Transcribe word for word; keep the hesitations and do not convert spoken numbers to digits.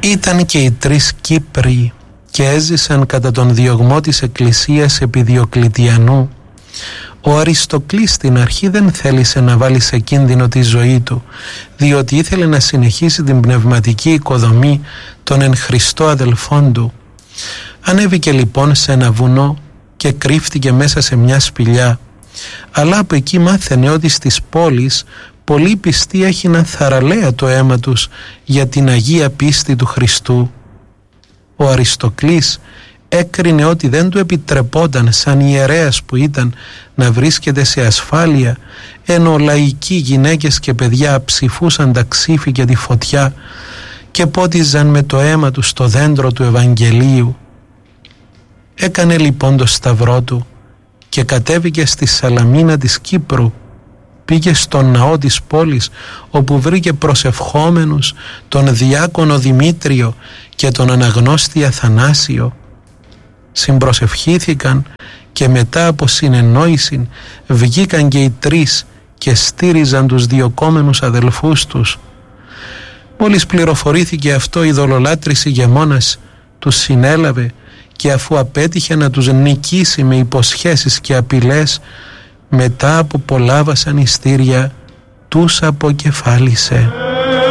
Ήταν και οι τρεις Κύπροι και έζησαν κατά τον διωγμό της Εκκλησίας επί Διοκλητιανού. Ο Αριστοκλής στην αρχή δεν θέλησε να βάλει σε κίνδυνο τη ζωή του, διότι ήθελε να συνεχίσει την πνευματική οικοδομή των εν Χριστώ αδελφών του. Ανέβηκε λοιπόν σε ένα βουνό και κρύφτηκε μέσα σε μια σπηλιά, αλλά από εκεί μάθαινε ότι στις πόλεις πολλοί πιστοί έγιναν θαραλέα το αίμα τους για την Αγία πίστη του Χριστού. Ο Αριστοκλής έκρινε ότι δεν του επιτρεπόταν σαν ιερέας που ήταν να βρίσκεται σε ασφάλεια, ενώ λαϊκοί γυναίκες και παιδιά ψηφούσαν τα ξύφη και τη φωτιά και πότιζαν με το αίμα του στο δέντρο του Ευαγγελίου. Έκανε λοιπόν το σταυρό του και κατέβηκε στη Σαλαμίνα της Κύπρου. Πήγε στον ναό της πόλης, όπου βρήκε προσευχόμενους τον διάκονο Δημήτριο και τον αναγνώστη Αθανάσιο. Συμπροσευχήθηκαν και μετά από συνεννόηση βγήκαν και οι τρεις και στήριζαν τους διωκόμενους αδελφούς τους. Μόλις πληροφορήθηκε αυτό, η δολολάτρης ηγεμόνας τους συνέλαβε και αφού απέτυχε να τους νικήσει με υποσχέσεις και απειλές, μετά από πολλά βασανιστήρια τους αποκεφάλισε.